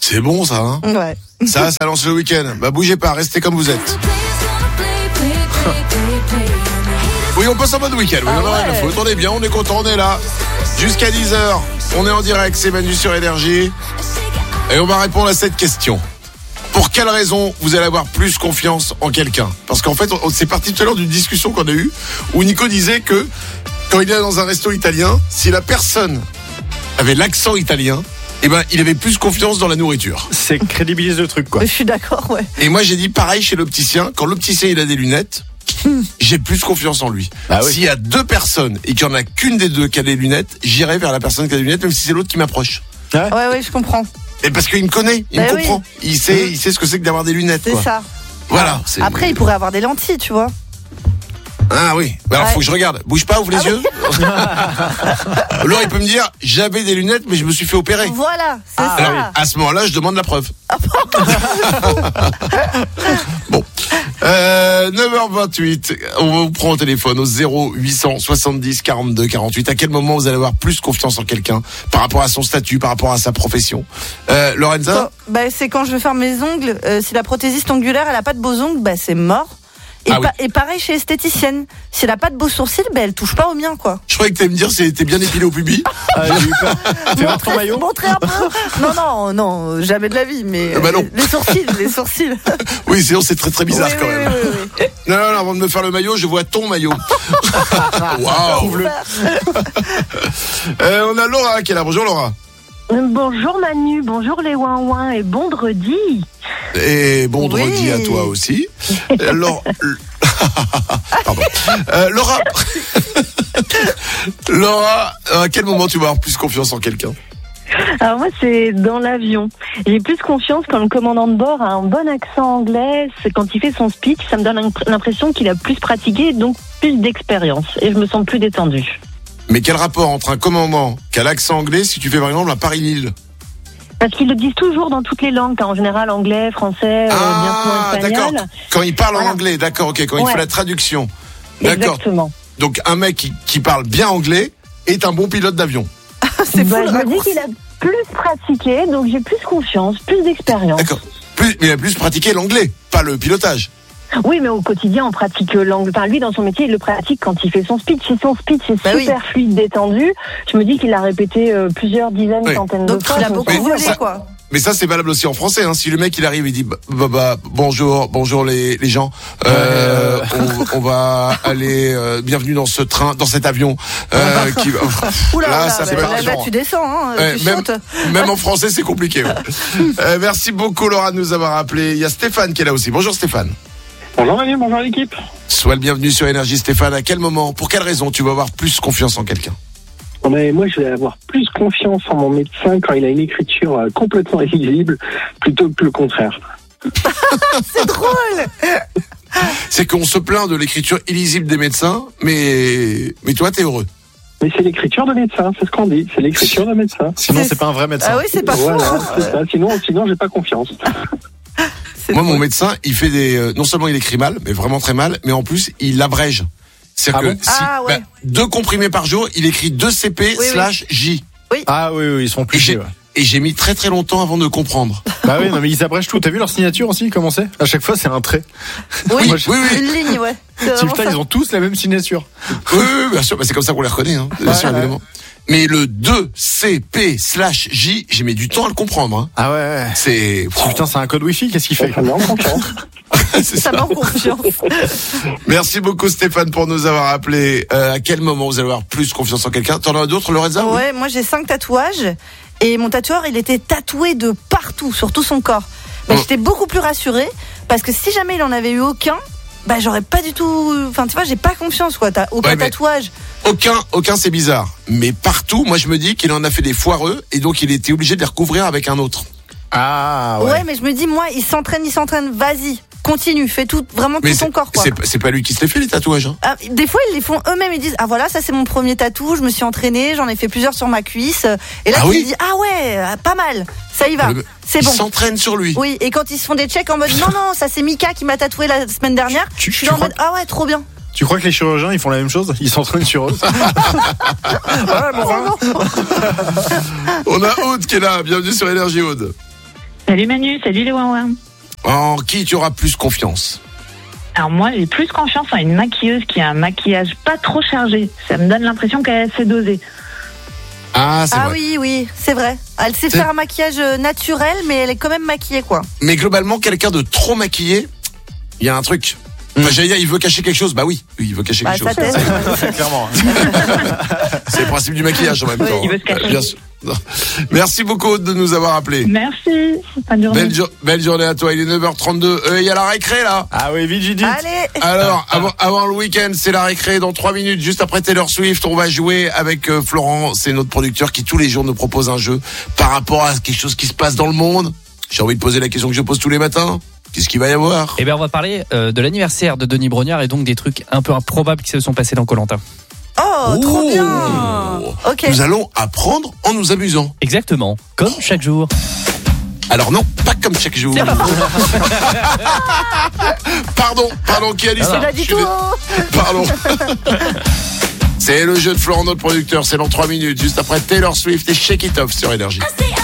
C'est bon ça, hein. Ouais. Ça lance le week-end. Bah bougez pas, restez comme vous êtes. Oui, on passe en mode week-end. Oui, on a rien à foutre. On est bien, on est content, on est là. Jusqu'à 10h, on est en direct, c'est Manu sur Énergie. Et on va répondre à cette question. Pour quelle raison vous allez avoir plus confiance en quelqu'un ? Parce qu'en fait, c'est parti tout à l'heure d'une discussion qu'on a eue où Nico disait que quand il est dans un resto italien, si la personne avait l'accent italien, eh ben, il avait plus confiance dans la nourriture. C'est crédibilise le truc, quoi. Je suis d'accord, ouais. Et moi, j'ai dit pareil chez l'opticien. Quand l'opticien, il a des lunettes, j'ai plus confiance en lui. Bah oui. S'il y a deux personnes et qu'il n'y en a qu'une des deux qui a des lunettes, j'irai vers la personne qui a des lunettes, même si c'est l'autre qui m'approche. Ouais, je comprends. Et parce qu'il me connaît, il me comprend. Oui. Il sait ce que c'est que d'avoir des lunettes. C'est quoi. ça. Voilà. Après, il pourrait avoir des lentilles, tu vois. Ah oui. Alors, faut que je regarde. Bouge pas, ouvre les yeux. Alors, il peut me dire, j'avais des lunettes, mais je me suis fait opérer. Voilà, c'est ça. Alors, à ce moment-là, je demande la preuve. Bon. 9h28. On vous prend au téléphone au 0800 70 42 48. À quel moment vous allez avoir plus confiance en quelqu'un par rapport à son statut, par rapport à sa profession? Lorenza? C'est quand je veux faire mes ongles. Si la prothésiste ongulaire, elle a pas de beaux ongles, c'est mort. Et pareil chez l'esthéticienne. Si elle a pas de beaux sourcils, elle touche pas aux miens, quoi. Je croyais que t'allais me dire si t'es bien épilé au pubis. J'ai eu peur. Fais voir ton maillot. Montrer un peu. Non, jamais de la vie, mais non. les sourcils. Oui, sinon c'est très très bizarre quand même. Oui. Non, avant de me faire le maillot, je vois ton maillot. Waouh. On a Laura qui est là. Bonjour Laura. Bonjour Manu, bonjour les ouin-ouin et bon vendredi. Et bon vendredi à toi aussi. Pardon. Laura, à quel moment tu vas avoir plus confiance en quelqu'un ? Alors moi c'est dans l'avion. J'ai plus confiance quand le commandant de bord a un bon accent anglais. Quand il fait son speech, ça me donne l'impression qu'il a plus pratiqué, donc plus d'expérience. Et je me sens plus détendue. Mais quel rapport entre un commandant qui a l'accent anglais si tu fais par exemple à Paris-Lille ? Parce qu'ils le disent toujours dans toutes les langues, en général anglais, français, bien souvent espagnol. D'accord. Quand il parle en anglais, d'accord, ok, quand il fait la traduction. D'accord. Exactement. Donc un mec qui parle bien anglais est un bon pilote d'avion. C'est fou. Je me dis qu'il a plus pratiqué, donc j'ai plus confiance, plus d'expérience. D'accord. Mais il a plus pratiqué l'anglais, pas le pilotage. Oui, mais au quotidien, on pratique l'anglais. Enfin, lui, dans son métier, il le pratique quand il fait son speech. Si son speech est super fluide, détendu, je me dis qu'il l'a répété plusieurs dizaines, centaines de fois. Donc, il a beaucoup volé, quoi. Mais ça, c'est valable aussi en français. Hein. Si le mec, il arrive et dit bonjour les gens, on va aller, bienvenue dans ce train, dans cet avion. Là, tu descends, tu sautes. Même en français, c'est compliqué. Ouais. Merci beaucoup, Laura, de nous avoir appelé. Il y a Stéphane qui est là aussi. Bonjour Stéphane. Bonjour Manu, bonjour l'équipe. Sois le bienvenu sur Énergie Stéphane. À quel moment, pour quelle raison tu vas avoir plus confiance en quelqu'un ? Moi, je vais avoir plus confiance en mon médecin quand il a une écriture complètement illisible plutôt que le contraire. C'est drôle. C'est qu'on se plaint de l'écriture illisible des médecins, mais toi, t'es heureux. Mais c'est l'écriture de médecin, c'est ce qu'on dit, c'est l'écriture de médecin. Sinon, c'est pas un vrai médecin. Ah oui, c'est pas faux. C'est ça. Sinon, j'ai pas confiance. Moi, mon médecin, il fait non seulement il écrit mal, mais vraiment très mal, mais en plus, il abrège. C'est-à-dire que 2 comprimés par jour, il écrit 2 CP / J. Oui. Ah oui, ils sont obligés. Et j'ai mis très très longtemps avant de comprendre. Bah oui, non mais ils abrègent tout. T'as vu leur signature aussi, comment c'est ? À chaque fois, c'est un trait. Oui, une ligne, ouais. Putain, ils ont tous la même signature. Oui, bien sûr, c'est comme ça qu'on les reconnaît, hein. Bien sûr, évidemment. Mais le 2 CP / J, j'ai mis du temps à le comprendre. Hein. Ah ouais. Putain, c'est un code Wi-Fi, qu'est-ce qu'il fait ? Ça met en confiance. Ça met en confiance. Merci beaucoup Stéphane pour nous avoir appelé. À quel moment vous allez avoir plus confiance en quelqu'un ? T'en as d'autres, Lorenza ? Ouais, moi j'ai 5 tatouages et mon tatoueur il était tatoué de partout, sur tout son corps. J'étais beaucoup plus rassurée parce que si jamais il en avait eu aucun, j'aurais pas du tout. Enfin, tu vois, j'ai pas confiance, quoi. T'as aucun tatouage. Aucun, c'est bizarre. Mais partout, moi je me dis qu'il en a fait des foireux et donc il était obligé de les recouvrir avec un autre. Ah ouais. Ouais, mais je me dis, moi, il s'entraîne, vas-y. Continue, fais tout, vraiment tout ton corps, quoi. C'est pas lui qui se les fait, les tatouages, hein. Des fois, ils les font eux-mêmes, ils disent, voilà, ça c'est mon premier tatou, je me suis entraîné, j'en ai fait plusieurs sur ma cuisse. Et là, tu me dis, pas mal, ça y va, c'est bon. Ils s'entraînent sur lui. Oui, et quand ils se font des checks en mode, non, ça c'est Mika qui m'a tatoué la semaine dernière, je suis en mode, trop bien. Tu crois que les chirurgiens, ils font la même chose ? Ils s'entraînent sur eux. On a Aude qui est là, bienvenue sur Énergie Aude. Salut Manu, salut les ouin-ouin. En qui tu auras plus confiance? Alors moi, j'ai plus confiance en une maquilleuse qui a un maquillage pas trop chargé. Ça me donne l'impression qu'elle sait doser. Ah, c'est Ah vrai. oui, c'est vrai. Elle sait faire un maquillage naturel, mais elle est quand même maquillée, quoi. Mais globalement, quelqu'un de trop maquillé, il y a un truc. Enfin, j'allais dire, il veut cacher quelque chose. Bah oui, il veut cacher quelque Sa chose. tête. Clairement. C'est le principe du maquillage en même temps. il veut se cacher. Bien sûr. Non. Merci beaucoup de nous avoir appelés. Merci, bonne journée. Belle journée à toi. Il est 9h32. Il y a la récré là. Ah oui, vite, Judith. Allez. Alors, avant le week-end, c'est la récré dans 3 minutes. Juste après Taylor Swift, on va jouer avec Florent. C'est notre producteur qui tous les jours nous propose un jeu par rapport à quelque chose qui se passe dans le monde. J'ai envie de poser la question que je pose tous les matins. Qu'est-ce qu'il va y avoir? Eh bien, on va parler de l'anniversaire de Denis Brognard et donc des trucs un peu improbables qui se sont passés dans Koh-Lanta. Oh, trop bien. Ok. Nous allons apprendre en nous amusant. Exactement, comme chaque jour. Alors non, pas comme chaque jour. Pardon, qui a dit ça? Il a dit tout haut. Pardon. C'est le jeu de Florent, notre producteur. C'est dans 3 minutes, juste après Taylor Swift et Shake It Off sur Énergie.